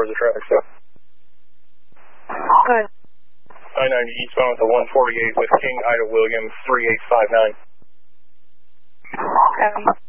is the traffic stop? Good. I-90 eastbound with the 148 with King Ida Williams 3859. Copy.